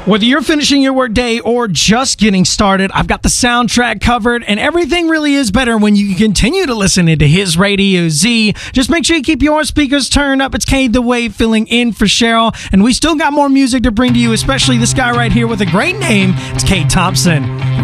Whether you're finishing your workday or just getting started, I've got the soundtrack covered, and everything really is better when you can continue to listen into His Radio Z. Just make sure you keep your speakers turned up. It's Cade the Wave filling in for Cheryl, and we still got more music to bring to you, especially this guy right here with a great name. It's Cade Thompson.